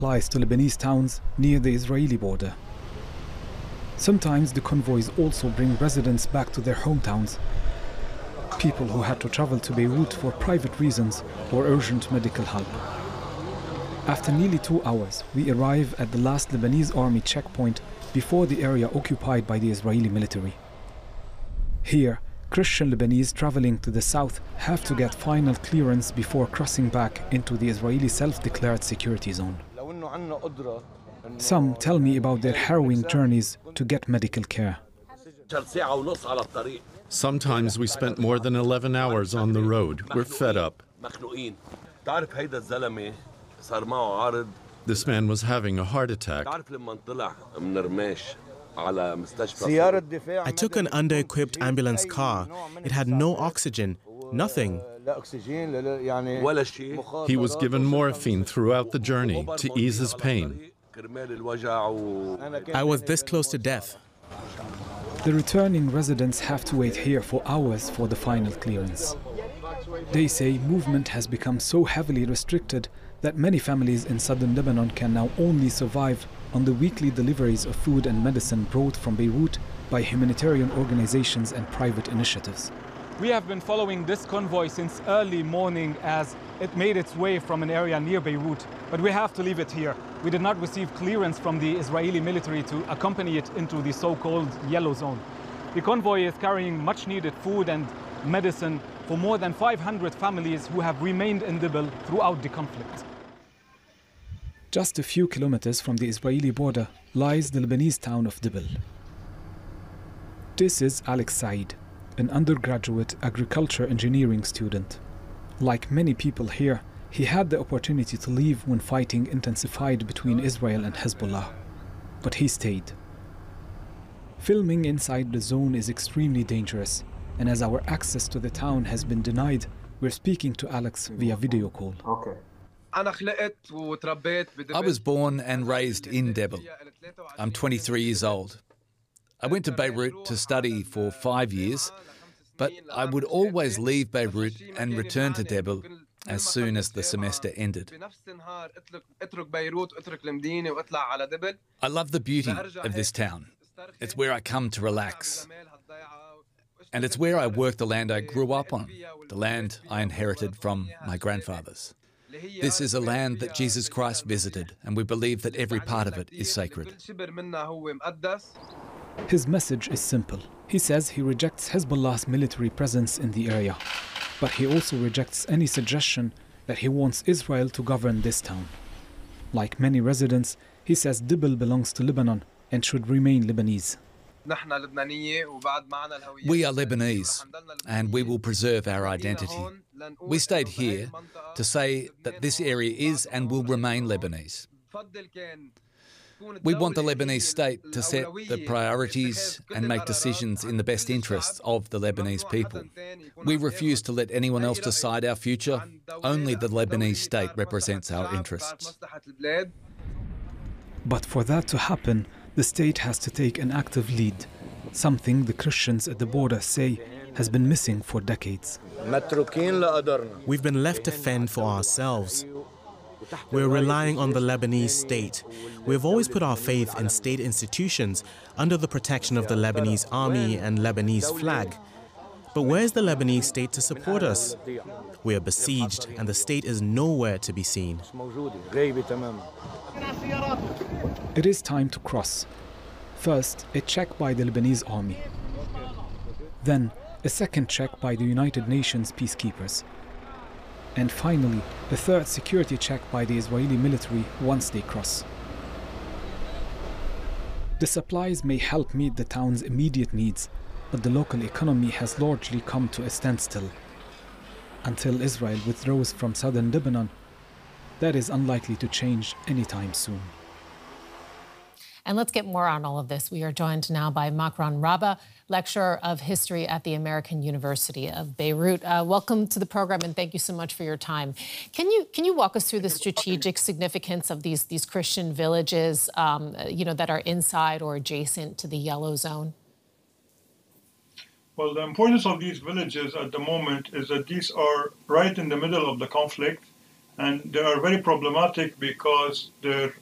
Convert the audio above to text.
supplies to Lebanese towns near the Israeli border. Sometimes the convoys also bring residents back to their hometowns, people who had to travel to Beirut for private reasons or urgent medical help. After nearly 2 hours, we arrive at the last Lebanese army checkpoint before the area occupied by the Israeli military. Here, Christian Lebanese traveling to the south have to get final clearance before crossing back into the Israeli self-declared security zone. Some tell me about their harrowing journeys to get medical care. Sometimes we spent more than 11 hours on the road. We're fed up. This man was having a heart attack. I took an under-equipped ambulance car. It had no oxygen, nothing. He was given morphine throughout the journey to ease his pain. I was this close to death. The returning residents have to wait here for hours for the final clearance. They say movement has become so heavily restricted that many families in southern Lebanon can now only survive on the weekly deliveries of food and medicine brought from Beirut by humanitarian organizations and private initiatives. We have been following this convoy since early morning as it made its way from an area near Beirut, but we have to leave it here. We did not receive clearance from the Israeli military to accompany it into the so-called yellow zone. The convoy is carrying much needed food and medicine for more than 500 families who have remained in Dibble throughout the conflict. Just a few kilometers from the Israeli border lies the Lebanese town of Dibble. This is Alex Said, an undergraduate agriculture engineering student. Like many people here, he had the opportunity to leave when fighting intensified between Israel and Hezbollah, but he stayed. Filming inside the zone is extremely dangerous, and as our access to the town has been denied, we're speaking to Alex via video call. Okay. I was born and raised in Debel. I'm 23 years old. I went to Beirut to study for 5 years, but I would always leave Beirut and return to Debel as soon as the semester ended. I love the beauty of this town. It's where I come to relax. And it's where I work the land I grew up on, the land I inherited from my grandfathers. This is a land that Jesus Christ visited, and we believe that every part of it is sacred. His message is simple. He says he rejects Hezbollah's military presence in the area, but he also rejects any suggestion that he wants Israel to govern this town. Like many residents, he says Dibble belongs to Lebanon and should remain Lebanese. We are Lebanese, and we will preserve our identity. We stayed here to say that this area is and will remain Lebanese. We want the Lebanese state to set the priorities and make decisions in the best interests of the Lebanese people. We refuse to let anyone else decide our future. Only the Lebanese state represents our interests. But for that to happen, the state has to take an active lead, something the Christians at the border say has been missing for decades. We've been left to fend for ourselves. We're relying on the Lebanese state. We've always put our faith in state institutions under the protection of the Lebanese army and Lebanese flag. But where's the Lebanese state to support us? We are besieged and the state is nowhere to be seen. It is time to cross. First, a check by the Lebanese army. Then, a second check by the United Nations peacekeepers. And finally, a third security check by the Israeli military once they cross. The supplies may help meet the town's immediate needs, but the local economy has largely come to a standstill. Until Israel withdraws from southern Lebanon, that is unlikely to change anytime soon. And let's get more on all of this. We are joined now by Makran Rabah, lecturer of history at the American University of Beirut. Welcome to the program, and thank you so much for your time. Can you walk us through the strategic significance of these Christian villages, that are inside or adjacent to the yellow zone? Well, the importance of these villages at the moment is that these are right in the middle of the conflict, And they are very problematic because their